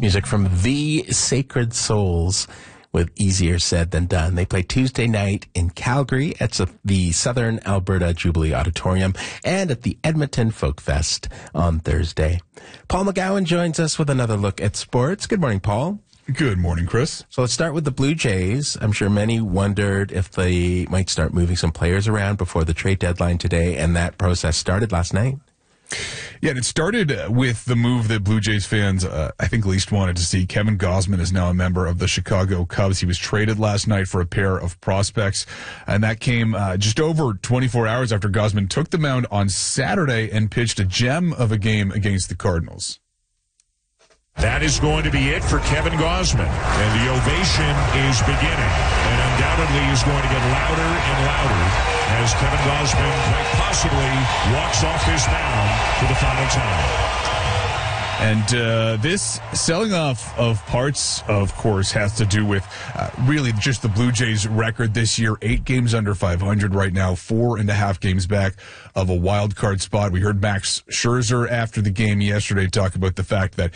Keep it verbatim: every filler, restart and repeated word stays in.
Music from The Sacred Souls with Easier Said Than Done. They play Tuesday night in Calgary at the Southern Alberta Jubilee Auditorium and at the Edmonton Folk Fest on Thursday. Paul McGowan joins us with another look at sports. Good morning, Paul. Good morning, Chris. So let's start with the Blue Jays. I'm sure many wondered if they might start moving some players around before the trade deadline today, and that process started last night. Yeah, and it started with the move that Blue Jays fans, uh, I think, least wanted to see. Kevin Gausman is now a member of the Chicago Cubs. He was traded last night for a pair of prospects, and that came uh, just over twenty-four hours after Gausman took the mound on Saturday and pitched a gem of a game against the Cardinals. That is going to be it for Kevin Gausman, and the ovation is beginning, and undoubtedly is going to get louder and louder as Kevin Gausman quite possibly walks off his mound for the final time. And uh, this selling off of parts, of course, has to do with uh, really just the Blue Jays' record this year. Eight games under five hundred right now, four and a half games back of a wild card spot. We heard Max Scherzer after the game yesterday talk about the fact that